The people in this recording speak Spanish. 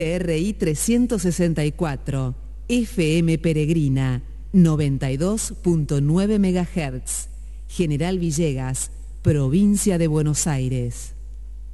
RI 364, FM Peregrina, 92.9 MHz, General Villegas, Provincia de Buenos Aires.